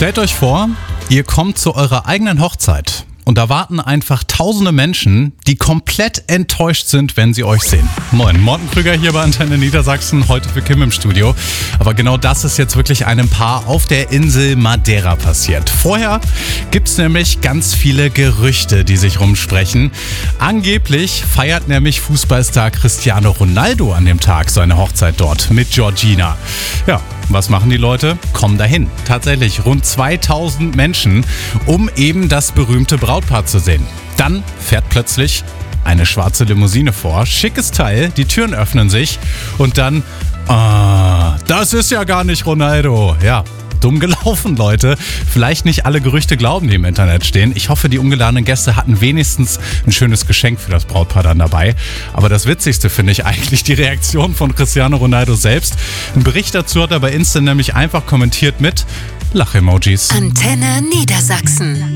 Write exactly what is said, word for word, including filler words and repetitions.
Stellt euch vor, ihr kommt zu eurer eigenen Hochzeit und da warten einfach tausende Menschen, die komplett enttäuscht sind, wenn sie euch sehen. Moin, Morten Krüger hier bei Antenne Niedersachsen, heute für Kim im Studio. Aber genau das ist jetzt wirklich einem Paar auf der Insel Madeira passiert. Vorher gibt's nämlich ganz viele Gerüchte, die sich rumsprechen. Angeblich feiert nämlich Fußballstar Cristiano Ronaldo an dem Tag seine Hochzeit dort mit Georgina. Ja, was machen die Leute? Kommen dahin. Tatsächlich rund zweitausend Menschen, um eben das berühmte Brautpaar zu sehen. Dann fährt plötzlich eine schwarze Limousine vor. Schickes Teil, die Türen öffnen sich und dann, ah, das ist ja gar nicht Ronaldo. Ja, dumm gelaufen, Leute. Vielleicht nicht alle Gerüchte glauben, die im Internet stehen. Ich hoffe, die ungeladenen Gäste hatten wenigstens ein schönes Geschenk für das Brautpaar dann dabei. Aber das Witzigste finde ich eigentlich die Reaktion von Cristiano Ronaldo selbst. Ein Bericht dazu hat er bei Insta nämlich einfach kommentiert mit Lach-Emojis. Antenne Niedersachsen.